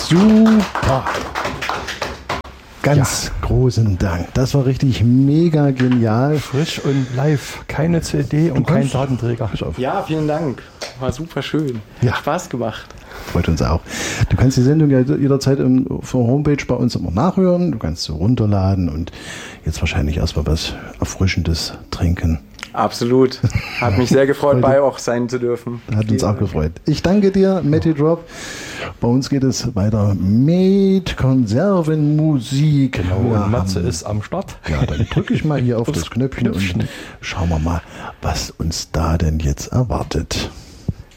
Super. Ganz großen Dank. Das war richtig mega genial. Frisch und live. Keine CD und kein Datenträger. Ja, vielen Dank. War super schön. Ja. Hat Spaß gemacht. Freut uns auch. Du kannst die Sendung ja jederzeit auf der Homepage bei uns immer nachhören. Du kannst sie runterladen und jetzt wahrscheinlich erstmal was Erfrischendes trinken. Absolut. Hat mich sehr gefreut, bei auch sein zu dürfen. Hat uns auch gefreut. Ich danke dir, Matty Drop. Bei uns geht es weiter mit Konservenmusik. Genau, und Matze ist am Start. Ja, dann drücke ich mal hier auf das Knöpfchen und schauen wir mal, was uns da denn jetzt erwartet.